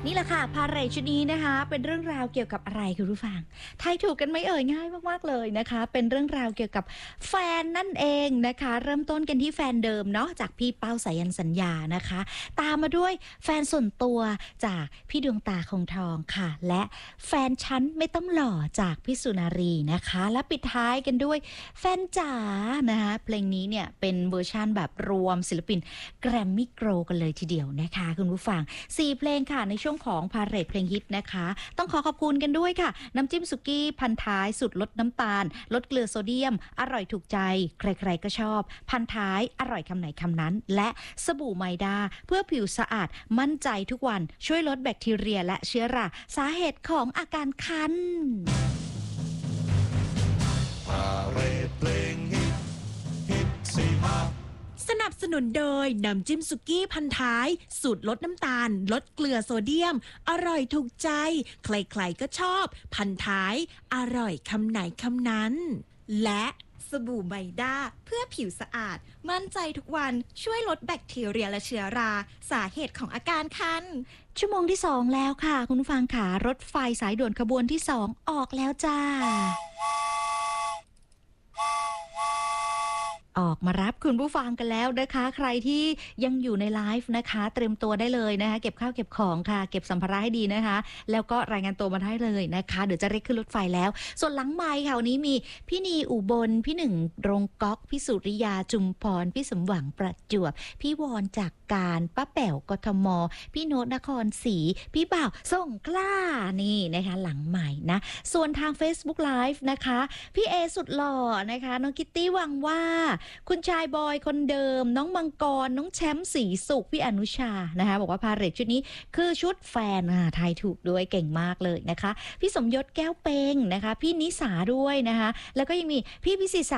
นี่แหละค่ะพาเหรดชุดนี้นะคะเป็นเรื่องราวเกี่ยวกับอะไรคุณผู้ฟังทายถูกกันไหมง่ายมากๆเลยนะคะเป็นเรื่องราวเกี่ยวกับแฟนนั่นเองนะคะเริ่มต้นกันที่แฟนเดิมเนาะจากพี่เป้าสายันสัญญานะคะตามมาด้วยแฟนส่วนตัวจากพี่ดวงตาคงทองค่ะและแฟนฉันไม่ต้องหล่อจากพี่สุนารีนะคะและปิดท้ายกันด้วยแฟนจ๋านะคะเพลงนี้เนี่ยเป็นเวอร์ชันแบบรวมศิลปินแกรมมี่โกลด์กันเลยทีเดียวนะคะคุณผู้ฟัง4เพลงค่ะในช่วงของพาเหรดเพลงฮิตนะคะต้องขอบคุณกันด้วยค่ะน้ำจิ้มสุกี้พันท้ายสุดลดน้ำตาลลดเกลือโซเดียมอร่อยถูกใจใครๆก็ชอบพันท้ายอร่อยคำไหนคำนั้นและสบู่ไมดาเพื่อผิวสะอาดมั่นใจทุกวันช่วยลดแบคทีเรียและเชื้อราสาเหตุของอาการคันพาเหรดเพลงฮิตฮิตสี่ห้าสนับสนุนโดยน้ำจิ้มสุกี้พันท้ายสูตรลดน้ำตาลลดเกลือโซเดียมอร่อยถูกใจใครๆก็ชอบพันท้ายอร่อยคำไหนคำนั้นและสบู่ไมด้าเพื่อผิวสะอาดมั่นใจทุกวันช่วยลดแบคทีเรียและเชื้อราสาเหตุของอาการคันชั่วโมงที่2แล้วค่ะคุณผู้ฟังค่ะ รถไฟสายด่วนขบวนที่2ออกแล้วจ้าออกมารับคุณผู้ฟังกันแล้วนะคะใครที่ยังอยู่ในไลฟ์นะคะเตรียมตัวได้เลยนะคะเก็บข้าวเก็บของค่ะเก็บสัมภาระให้ดีนะคะแล้วก็รายงานตัวมาได้เลยนะคะเดี๋ยวจะเรียกขึ้นรถไฟแล้วส่วนหลังไมค์ค่ะวันนี้มีพี่นีอุบลพี่หนึ่งรงก๊อกพี่สุริยาจุมพรพี่สมหวังประจวบพี่วอนจากการป้าแป๋วกทมพี่โน้ตนครศรีพี่บ่าวส่งกล้านี่นะคะหลังใหม่นะส่วนทาง Facebook Live นะคะพี่เอสุดหล่อนะคะน้องคิตตี้หวังว่าคุณชายบอยคนเดิมน้องมังกรน้องแชมป์สีสุขพี่อนุชานะคะบอกว่าพาเหรดชุดนี้คือชุดแฟนทายถูกด้วยเก่งมากเลยนะคะพี่สมยศแก้วเปงนะคะพี่นิสาด้วยนะคะแล้วก็ยังมีพี่พิศิษา